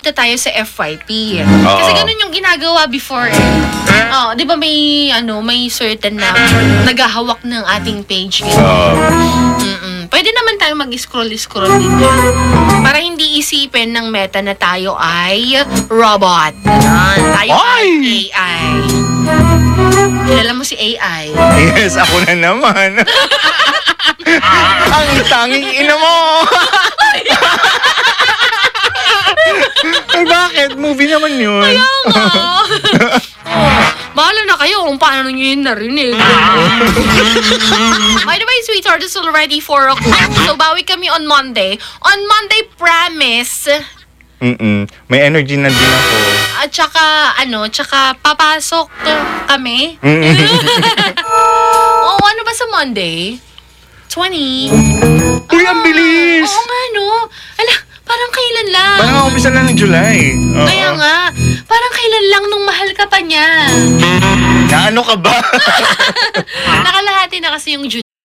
na tayo sa FYP. Kasi ganun yung ginagawa before eh. Di ba may certain na naghahawak ng ating page. Pwede naman tayo mag-scroll dito. Para hindi isipin ng Meta na tayo ay robot. Tayo ay AI. Kilala mo si AI? Yes, ako na naman. Ang tanging ina mo! Ay, bakit? Movie naman yun. Kaya nga. Bahala na kayo kung paano nyo yun narinig. By the way, sweetheart, it's already 4 o'clock. So, bawi kami on Monday. On Monday, promise. May energy na din ako. At tsaka papasok kami. Ano ba sa Monday? 20. Uy, ang bilis! Oo nga, no? Parang kailan lang. Parang umpisa lang ng July. Kaya nga, parang kailan lang nung mahal ka pa niya. Na ano ka ba? Nakalahati na kasi yung